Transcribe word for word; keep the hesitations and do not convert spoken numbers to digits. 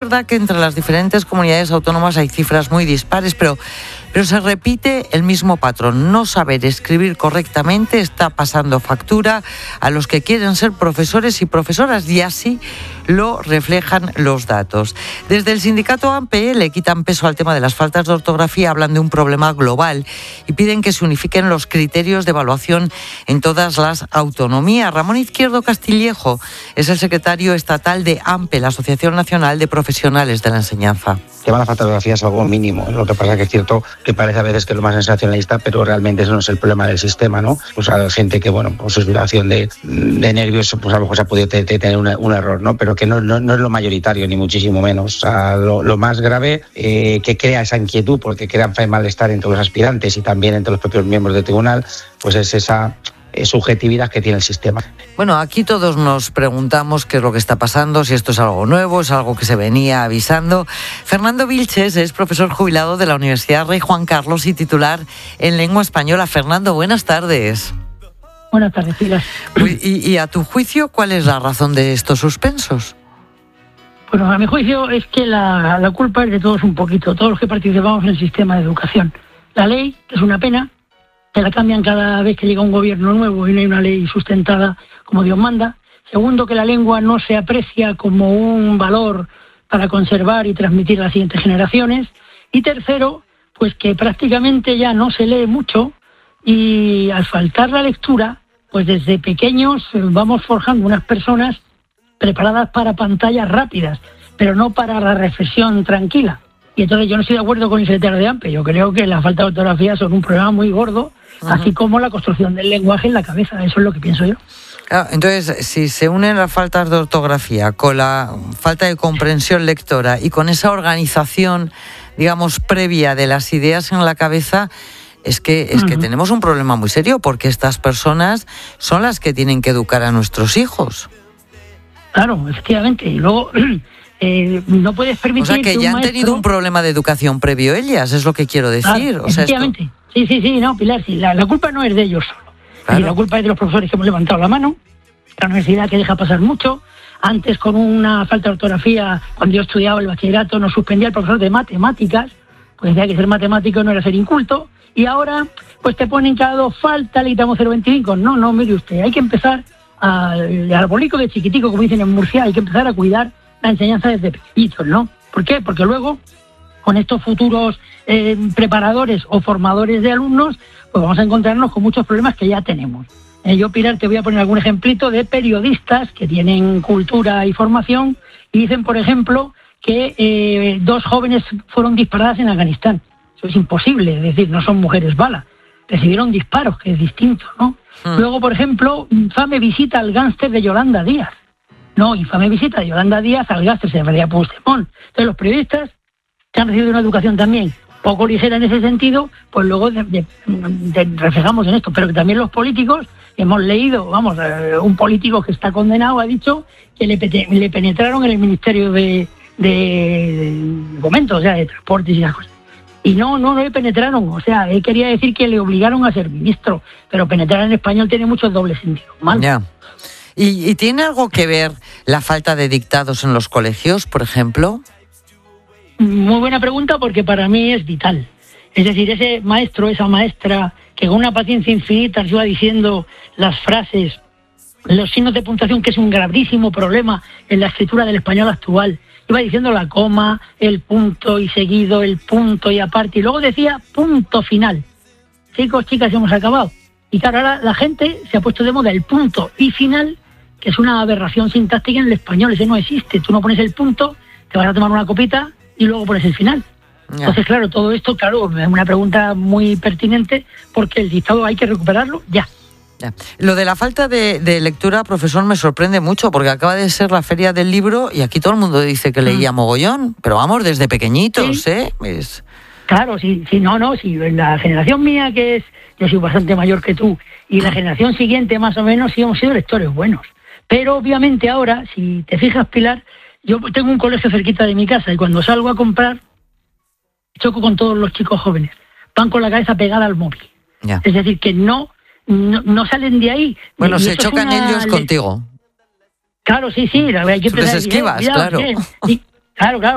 verdad que entre las diferentes comunidades autónomas hay cifras muy dispares, pero, pero se repite el mismo patrón. No saber escribir correctamente está pasando factura a los que quieren ser profesores y profesoras, y así lo reflejan los datos. Desde el sindicato A M P E le quitan peso al tema de las faltas de ortografía, hablan de un problema global y piden que se unifiquen los criterios de evaluación en todas las autonomías. Ramón Izquierdo Castillejo es el secretario estatal de A M P E, la Asociación Nacional de Profesionales de la Enseñanza. El tema de la falta de ortografía es algo mínimo. Lo que pasa es que es cierto que parece a veces que es lo más sensacionalista, pero realmente eso no es el problema del sistema, ¿no? Pues hay gente que, bueno, pues es violación de, de nervios, pues a lo mejor se ha podido te, te tener una, un error, ¿no? Pero que no, no, no es lo mayoritario, ni muchísimo menos. O sea, lo, lo más grave eh, que crea esa inquietud, porque crea malestar entre los aspirantes y también entre los propios miembros del tribunal, pues es esa subjetividad que tiene el sistema. Bueno, aquí todos nos preguntamos qué es lo que está pasando, si esto es algo nuevo, es algo que se venía avisando. Fernando Vilches es profesor jubilado de la Universidad Rey Juan Carlos y titular en lengua española. Fernando, buenas tardes. Buenas tardes, Pilar. Y, y a tu juicio, ¿cuál es la razón de estos suspensos? Bueno, a mi juicio es que la, la culpa es de todos un poquito, todos los que participamos en el sistema de educación. La ley, que es una pena, que la cambian cada vez que llega un gobierno nuevo y no hay una ley sustentada como Dios manda. Segundo, que la lengua no se aprecia como un valor para conservar y transmitir a las siguientes generaciones. Y tercero, pues que prácticamente ya no se lee mucho y al faltar la lectura, pues desde pequeños vamos forjando unas personas preparadas para pantallas rápidas, pero no para la reflexión tranquila. Y entonces yo no estoy de acuerdo con el secretario de A M P E. Yo creo que la falta de ortografía son un problema muy gordo, uh-huh. así como la construcción del lenguaje en la cabeza. Eso es lo que pienso yo. Claro, entonces, si se unen las faltas de ortografía con la falta de comprensión lectora y con esa organización, digamos, previa de las ideas en la cabeza, es que, es uh-huh. que tenemos un problema muy serio, porque estas personas son las que tienen que educar a nuestros hijos. Claro, efectivamente. Y luego... Eh, no puedes permitir. O sea, que, que ya han maestro... tenido un problema de educación previo ellas, es lo que quiero decir. Claro, o sea, efectivamente. Esto... Sí, sí, sí, no, Pilar, sí. La, la culpa no es de ellos solo. Claro. La culpa es de los profesores que hemos levantado la mano, la universidad que deja pasar mucho. Antes, con una falta de ortografía, cuando yo estudiaba el bachillerato, nos suspendía el profesor de matemáticas, pues decía que ser matemático no era ser inculto. Y ahora, pues te ponen cada dos faltas, le quitamos cero coma veinticinco. No, no, mire usted, hay que empezar al arbolico de chiquitico, como dicen en Murcia, hay que empezar a cuidar la enseñanza desde pequeñitos, ¿no? ¿Por qué? Porque luego, con estos futuros eh, preparadores o formadores de alumnos, pues vamos a encontrarnos con muchos problemas que ya tenemos. Eh, yo, Pilar, te voy a poner algún ejemplito de periodistas que tienen cultura y formación y dicen, por ejemplo, que eh, dos jóvenes fueron disparadas en Afganistán. Eso es imposible, es decir, no son mujeres bala. Recibieron disparos, que es distinto, ¿no? Hmm. Luego, por ejemplo, infame visita al gángster de Yolanda Díaz. No, infame visita de Yolanda Díaz al gángster de María Puigdemont. Entonces los periodistas, que han recibido una educación también poco ligera en ese sentido, pues luego de, de, de, reflejamos en esto. Pero que también los políticos, hemos leído, vamos, eh, un político que está condenado ha dicho que le, le penetraron en el Ministerio de, de, de Fomento, o sea, de Transportes y esas cosas. Y no, no, no le penetraron, o sea, él quería decir que le obligaron a ser ministro, pero penetrar en español tiene muchos dobles sentidos. Mal. Yeah. ¿Y, ¿Y tiene algo que ver la falta de dictados en los colegios, por ejemplo? Muy buena pregunta, porque para mí es vital. Es decir, ese maestro, esa maestra, que con una paciencia infinita nos iba diciendo las frases, los signos de puntuación, que es un gravísimo problema en la escritura del español actual. Iba diciendo la coma, el punto y seguido, el punto y aparte, y luego decía punto final. Chicos, chicas, hemos acabado. Y claro, ahora la gente se ha puesto de moda el punto y final, que es una aberración sintáctica en el español. Ese no existe. Tú no pones el punto, te vas a tomar una copita y luego pones el final. Yeah. Entonces, claro, todo esto, claro, es una pregunta muy pertinente, porque el dictado hay que recuperarlo ya. Ya. Lo de la falta de, de lectura, profesor, me sorprende mucho, porque acaba de ser la feria del libro y aquí todo el mundo dice que leía mm. mogollón, pero vamos, desde pequeñitos, ¿sí? ¿eh? Es... Claro, sí, sí, no, no, sí, la generación mía, que es, yo soy bastante mayor que tú, y la generación siguiente más o menos sí hemos sido lectores buenos. Pero obviamente ahora, si te fijas, Pilar, yo tengo un colegio cerquita de mi casa y cuando salgo a comprar, choco con todos los chicos jóvenes. Van con la cabeza pegada al móvil. Ya. Es decir, que no, no, no salen de ahí. Bueno, y se chocan una... ellos contigo. Claro, sí, sí. Hay que Tú les esquivas, bien, claro. Bien. Sí, claro, claro.